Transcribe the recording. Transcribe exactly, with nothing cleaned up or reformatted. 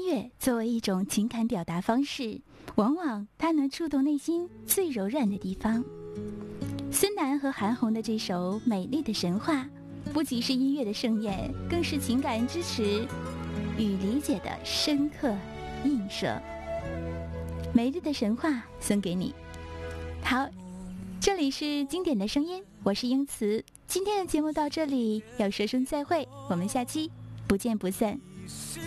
乐作为一种情感表达方式，往往它能触动内心最柔软的地方。孙楠和韩红的这首《美丽的神话》，不仅是音乐的盛宴，更是情感支持与理解的深刻映射。美丽的神话送给你。好，这里是经典的声音，我是英慈。今天的节目到这里，要说声再会，我们下期不见不散。